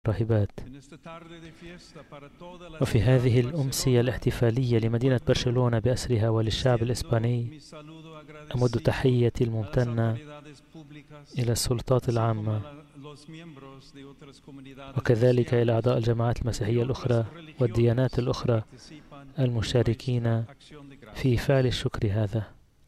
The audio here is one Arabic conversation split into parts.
الراهبات. وفي هذه الأمسية الاحتفالية لمدينة برشلونة بأسرها وللشعب الإسباني، أمد تحيتي الممتنة إلى السلطات العامة وكذلك إلى أعضاء الجماعات المسيحية الأخرى والديانات الأخرى المشاركين في فعل الشكر هذا.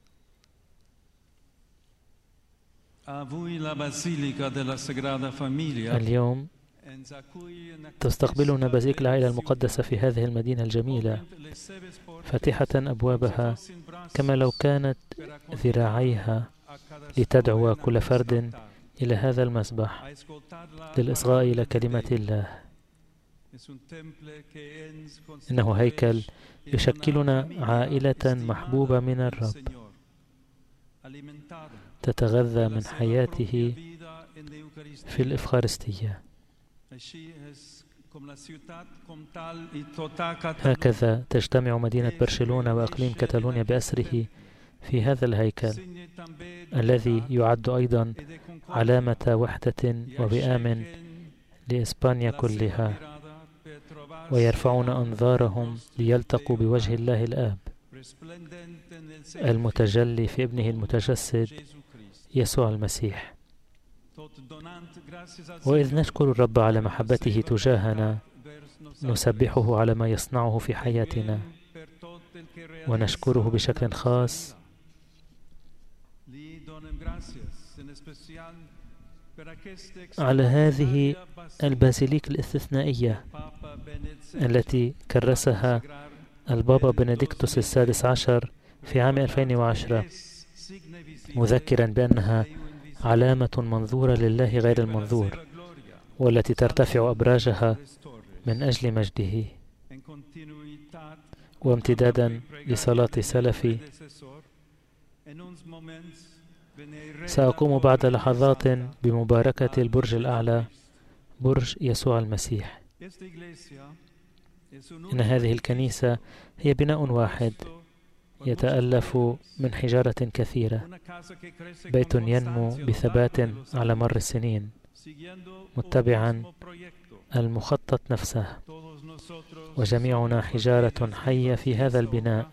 اليوم تستقبلنا بازيليكا العائلة المقدسة في هذه المدينة الجميلة، فاتحة أبوابها كما لو كانت ذراعيها لتدعو كل فرد إلى هذا المسبح للإصغاء إلى كلمة الله. إنه هيكل يشكلنا عائلة محبوبة من الرب، تتغذى من حياته في الإفخارستية. هكذا تجتمع مدينة برشلونة وإقليم كتالونيا بأسره في هذا الهيكل الذي يعد أيضا علامة وحدة ووئام لإسبانيا كلها، ويرفعون أنظارهم ليلتقوا بوجه الله الآب المتجلي في ابنه المتجسد يسوع المسيح. وإذ نشكر الرب على محبته تجاهنا، نسبحه على ما يصنعه في حياتنا، ونشكره بشكل خاص على هذه البازيليك الاستثنائية التي كرسها البابا بنديكتوس السادس عشر في عام 2010، مذكرا بأنها علامة منظورة لله غير المنظور، والتي ترتفع أبراجها من أجل مجده. وامتدادا لصلاة سلفي، سأقوم بعد لحظات بمباركة البرج الأعلى، برج يسوع المسيح. إن هذه الكنيسة هي بناء واحد يتألف من حجارة كثيرة، بيت ينمو بثبات على مر السنين متبعا المخطط نفسه، وجميعنا حجارة حية في هذا البناء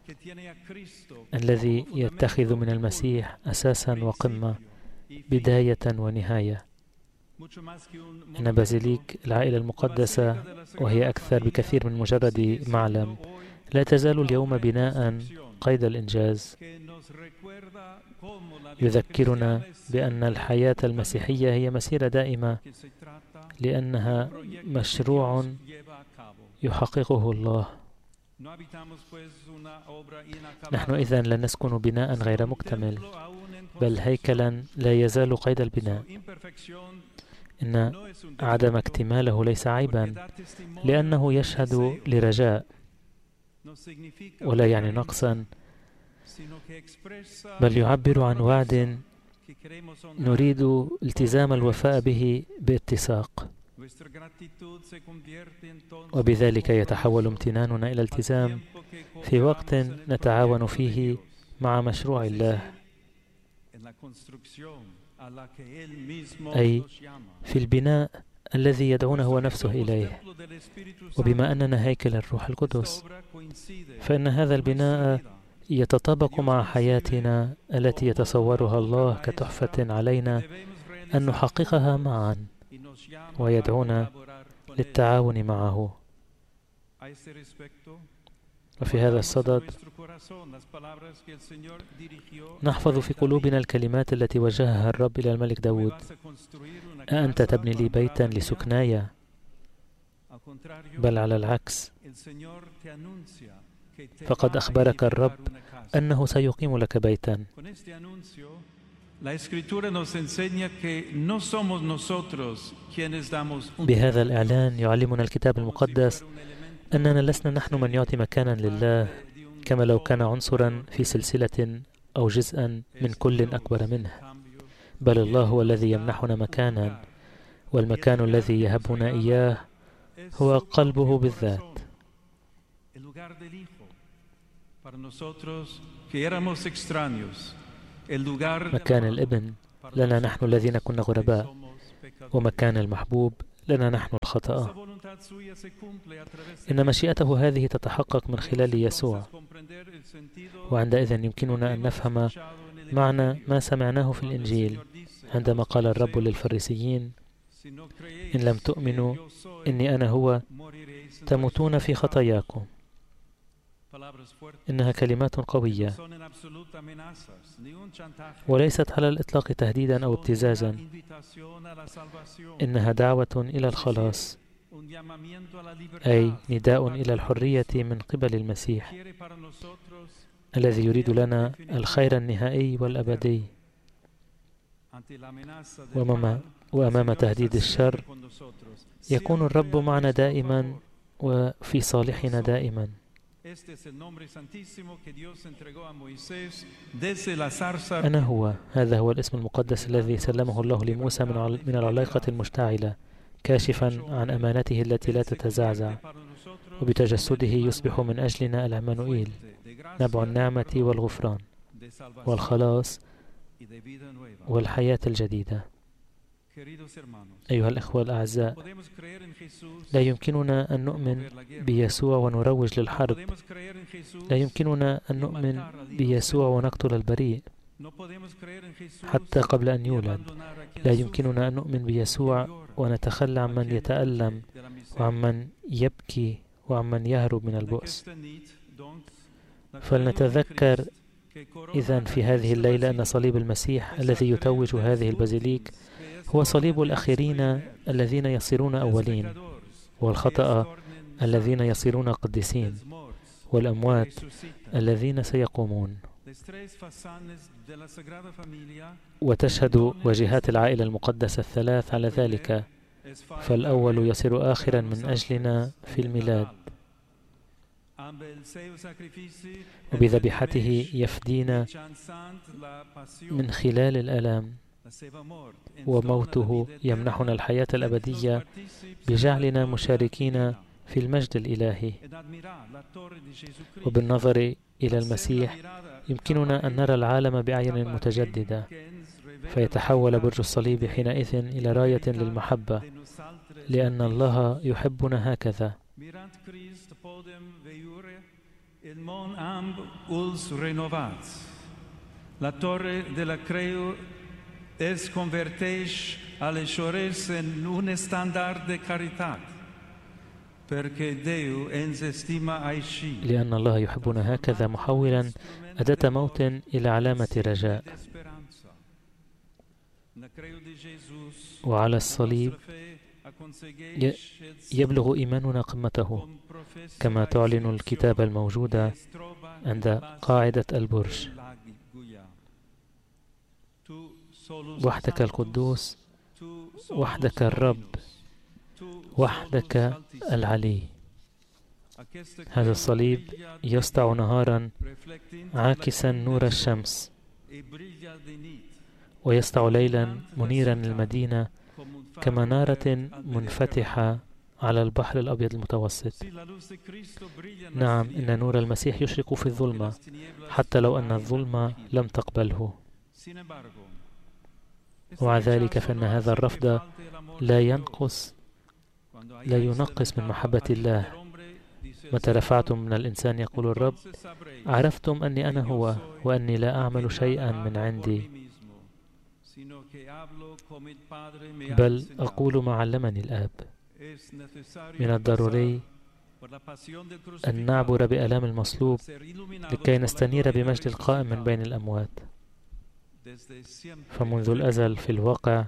الذي يتخذ من المسيح أساسا وقمة، بداية ونهاية. إن بازيليك العائلة المقدسة، وهي أكثر بكثير من مجرد معلم، لا تزال اليوم بناء قيد الإنجاز، يذكرنا بأن الحياة المسيحية هي مسيرة دائمة، لأنها مشروع يحققه الله. نحن إذن لا نسكن بناء غير مكتمل، بل هيكلا لا يزال قيد البناء. إن عدم اكتماله ليس عيبا، لأنه يشهد لرجاء ولا يعني نقصا، بل يعبر عن وعد نريد التزام الوفاء به باتساق، وبذلك يتحول امتناننا إلى التزام في وقت نتعاون فيه مع مشروع الله، أي في البناء الذي يدعونا هو نفسه إليه. وبما أننا هيكل الروح القدس، فإن هذا البناء يتطابق مع حياتنا التي يتصورها الله كتحفة علينا أن نحققها معا، ويدعونا للتعاون معه. وفي هذا الصدد نحفظ في قلوبنا الكلمات التي وجهها الرب إلى الملك داود: أأنت تبني لي بيتا لسكناي؟ بل على العكس، فقد أخبرك الرب أنه سيقيم لك بيتا. بهذا الإعلان يعلمنا الكتاب المقدس أننا لسنا نحن من يعطي مكانا لله كما لو كان عنصرا في سلسلة أو جزءا من كل أكبر منه، بل الله هو الذي يمنحنا مكانا، والمكان الذي يهبنا إياه هو قلبه بالذات. مكان الابن لنا نحن الذين كنا غرباء، ومكان المحبوب لنا نحن الخطأ. إن مشيئته هذه تتحقق من خلال يسوع، وعندئذ يمكننا أن نفهم معنى ما سمعناه في الإنجيل عندما قال الرب للفريسيين: إن لم تؤمنوا إني أنا هو تموتون في خطاياكم. إنها كلمات قوية وليست على الإطلاق تهديدا أو ابتزازا، إنها دعوة إلى الخلاص، أي نداء إلى الحرية من قبل المسيح الذي يريد لنا الخير النهائي والأبدي. وأمام تهديد الشر يكون الرب معنا دائما وفي صالحنا دائما. أنا هو، هذا هو الاسم المقدس الذي سلمه الله لموسى من العلاقة المشتعلة، كاشفا عن أمانته التي لا تتزعزع، وبتجسده يصبح من أجلنا العمانوئيل، نبع النعمة والغفران والخلاص والحياة الجديدة. أيها الأخوة الأعزاء، لا يمكننا أن نؤمن بيسوع ونروج للحرب، لا يمكننا أن نؤمن بيسوع ونقتل البريء حتى قبل أن يولد، لا يمكننا أن نؤمن بيسوع ونتخلى عن من يتألم وعمن يبكي وعمن يهرب من البؤس. فلنتذكر إذن في هذه الليلة أن صليب المسيح الذي يتوج هذه البازيليك هو صليب الأخيرين الذين يصيرون أولين، والخطأ الذين يصيرون قديسين، والأموات الذين سيقومون. وتشهد وجهات العائلة المقدسة الثلاث على ذلك، فالأول يصير آخرا من أجلنا في الميلاد، وبذبيحته يفدينا من خلال الآلام، وموته يمنحنا الحياة الأبدية بجعلنا مشاركين في المجد الإلهي. وبالنظر إلى المسيح يمكننا أن نرى العالم بأعين متجددة، فيتحول برج الصليب حينئذ إلى راية للمحبة، لأن الله يحبنا هكذا. es converteix alle chores en un standard de caritat, perché Deo ens estima aici. لأن الله يحبنا هكذا، محولا أداة موت إلى علامة رجاء. وعلى الصليب يبلغ إيماننا قمته، كما تعلن الكتابة الموجودة عند قاعدة البرج: وحدك القدوس، وحدك الرب، وحدك العلي. هذا الصليب يسطع نهارا عاكسا نور الشمس، ويسطع ليلا منيرا المدينة كمنارة منفتحة على البحر الأبيض المتوسط. نعم، إن نور المسيح يشرق في الظلمة حتى لو أن الظلمة لم تقبله. ومع ذلك فإن هذا الرفض لا ينقص من محبة الله. متى رفعتم من الإنسان، يقول الرب، عرفتم أني أنا هو، وأني لا أعمل شيئا من عندي، بل أقول ما علمني الآب. من الضروري أن نعبر بآلام المصلوب لكي نستنير بمجد القائم من بين الأموات. فمنذ الأزل في الواقع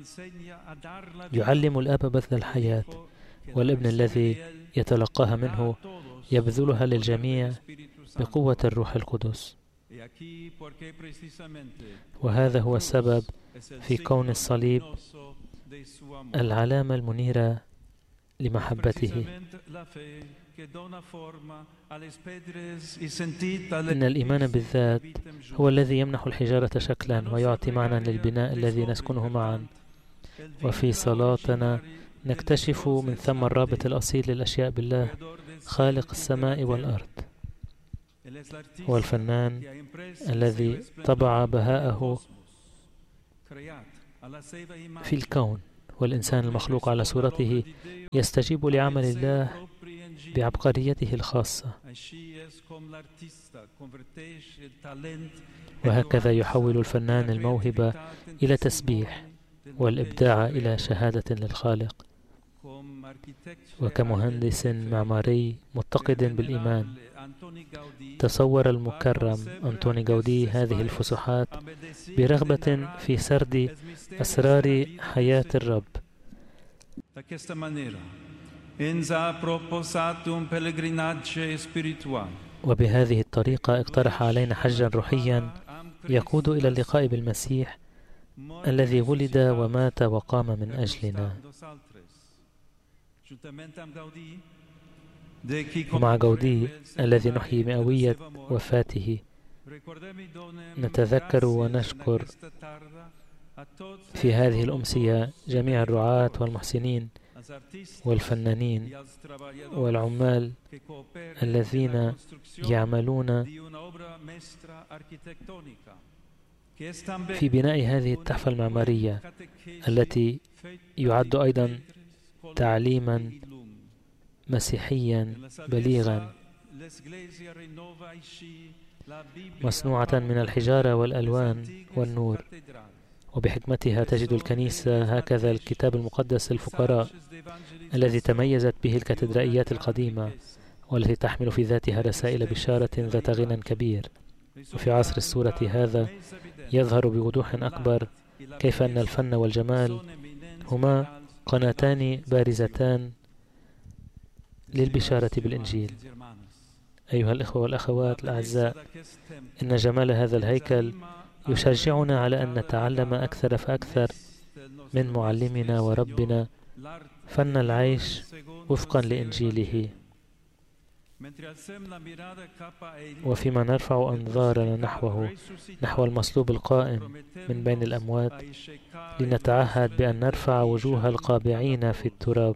يعلم الآب بذل الحياة، والابن الذي يتلقاها منه يبذلها للجميع بقوة الروح القدس. وهذا هو السبب في كون الصليب العلامة المنيرة لمحبته. إن الإيمان بالذات هو الذي يمنح الحجارة شكلا ويعطي معنى للبناء الذي نسكنه معا. وفي صلاتنا نكتشف من ثم الرابط الأصيل للأشياء بالله، خالق السماء والأرض. هو الفنان الذي طبع بهاءه في الكون، والإنسان المخلوق على صورته يستجيب لعمل الله بعبقريته الخاصة، وهكذا يحول الفنان الموهبة إلى تسبيح والإبداع إلى شهادة للخالق. وكمهندس معماري متقد بالإيمان، تصور المكرم أنطوني غاودي هذه الفسحات برغبة في سرد أسرار حياة الرب. وبهذه الطريقة اقترح علينا حجا روحيا يقود إلى اللقاء بالمسيح الذي ولد ومات وقام من أجلنا. ومع غاودي الذي نحيي مئوية وفاته نتذكر ونشكر في هذه الأمسية جميع الرعاة والمحسنين والفنانين والعمال الذين يعملون في بناء هذه التحفة المعمارية التي يعد أيضا تعليما مسيحيا بليغا، مصنوعة من الحجارة والألوان والنور. وبحكمتها تجد الكنيسة هكذا الكتاب المقدس للفقراء الذي تميزت به الكاتدرائيات القديمة، والتي تحمل في ذاتها رسائل بشارة ذات غنى كبير. وفي عصر الصورة هذا يظهر بوضوح أكبر كيف أن الفن والجمال هما قناتان بارزتان للبشارة بالإنجيل. أيها الإخوة والأخوات الأعزاء، إن جمال هذا الهيكل يشجعنا على أن نتعلم أكثر فأكثر من معلمنا وربنا فن العيش وفقا لإنجيله. وفيما نرفع أنظارنا نحو المصلوب القائم من بين الأموات، لنتعهد بأن نرفع وجوه القابعين في التراب،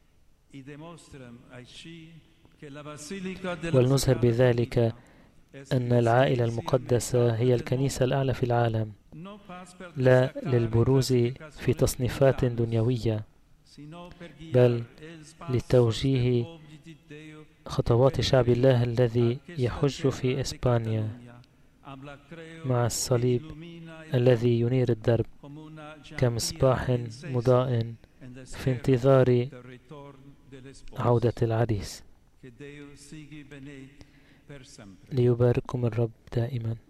ولنظهر بذلك أن العائلة المقدسة هي الكنيسة الأعلى في العالم، لا للبروز في تصنيفات دنيوية، بل لتوجيه خطوات شعب الله الذي يحج في إسبانيا مع الصليب الذي ينير الدرب كمصباح مضاء في انتظار عودة العريس. ليبارككم الرب دائما.